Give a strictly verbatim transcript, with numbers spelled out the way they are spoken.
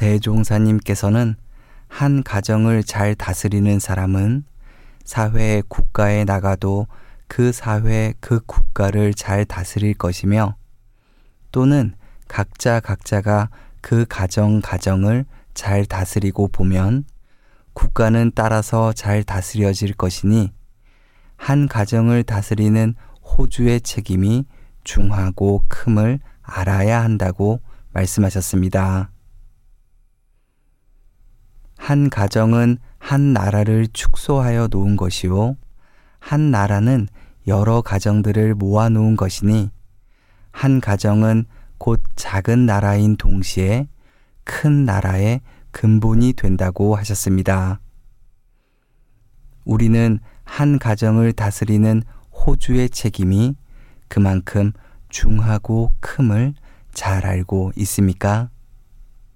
대종사님께서는 한 가정을 잘 다스리는 사람은 사회 국가에 나가도 그 사회 그 국가를 잘 다스릴 것이며 또는 각자 각자가 그 가정 가정을 잘 다스리고 보면 국가는 따라서 잘 다스려질 것이니 한 가정을 다스리는 호주의 책임이 중하고 큼을 알아야 한다고 말씀하셨습니다. 한 가정은 한 나라를 축소하여 놓은 것이요 한 나라는 여러 가정들을 모아 놓은 것이니 한 가정은 곧 작은 나라인 동시에 큰 나라의 근본이 된다고 하셨습니다. 우리는 한 가정을 다스리는 호주의 책임이 그만큼 중하고 큼을 잘 알고 있습니까?